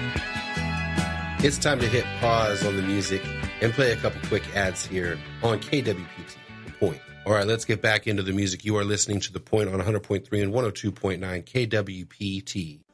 It's time to hit pause on the music and play a couple quick ads here on KWPT, The Point. All right, let's get back into the music. You are listening to The Point on 100.3 and 102.9 KWPT.